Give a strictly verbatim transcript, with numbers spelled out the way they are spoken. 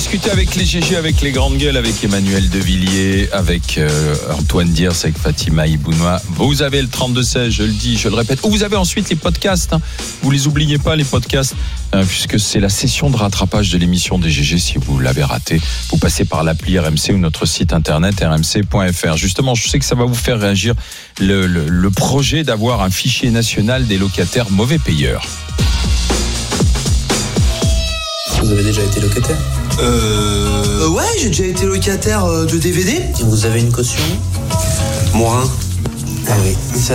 discuter avec les G G, avec les grandes gueules, avec Emmanuel Devilliers, avec euh, Antoine Diers, avec Fatima Ibounoua. Vous avez le trente-deux seize, je le dis, je le répète. Ou vous avez ensuite les podcasts. Hein. Vous les oubliez pas, les podcasts, hein, puisque c'est la session de rattrapage de l'émission des G G. Si vous l'avez raté, vous passez par l'appli R M C ou notre site internet r m c point f r. Justement, je sais que ça va vous faire réagir le, le, le projet d'avoir un fichier national des locataires mauvais payeurs. Vous avez déjà été locataire ? Euh... Ouais, j'ai déjà été locataire de D V D. Vous avez une caution ? Moi. Ah oui. Ça